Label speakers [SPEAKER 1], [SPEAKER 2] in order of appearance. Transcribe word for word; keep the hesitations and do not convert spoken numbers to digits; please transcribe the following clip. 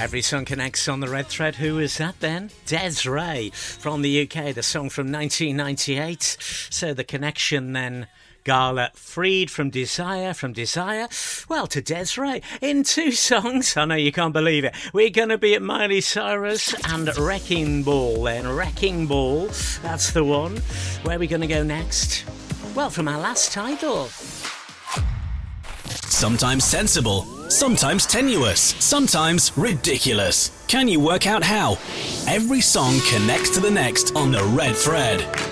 [SPEAKER 1] Every song connects on the red thread. Who is that then? Des Ray from the U K, the song from nineteen ninety-eight. So the connection then, Gala, freed from desire, from desire, well, to Des Ray. In two songs, I know you can't believe it, we're going to be at Miley Cyrus and Wrecking Ball then. Wrecking Ball, that's the one. Where are we going to go next? Well, from our last title.
[SPEAKER 2] Sometimes sensible, sometimes tenuous, sometimes ridiculous. Can you work out how? Every song connects to the next on the red thread.